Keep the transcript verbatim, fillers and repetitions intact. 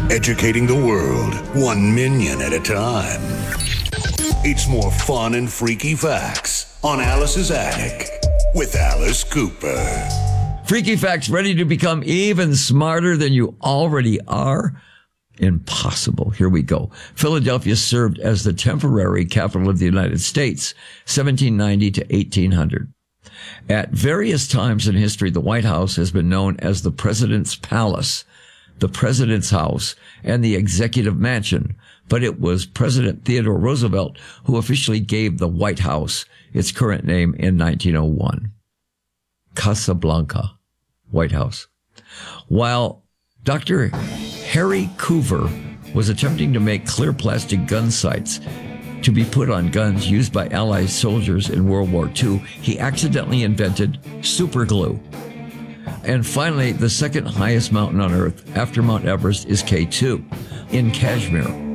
Educating the world, one minion at a time. It's more fun and freaky facts on Alice's Attic with Alice Cooper. Freaky facts ready to become even smarter than you already are? Impossible. Here we go. Philadelphia served as the temporary capital of the United States, seventeen ninety to eighteen hundred. At various times in history, the White House has been known as the President's Palace, the President's House, and the Executive Mansion, but it was President Theodore Roosevelt who officially gave the White House its current name in nineteen oh one. Casablanca, White House. While Doctor Harry Coover was attempting to make clear plastic gun sights to be put on guns used by Allied soldiers in World War Two, he accidentally invented super glue. And finally, the second highest mountain on Earth after Mount Everest is K two in Kashmir.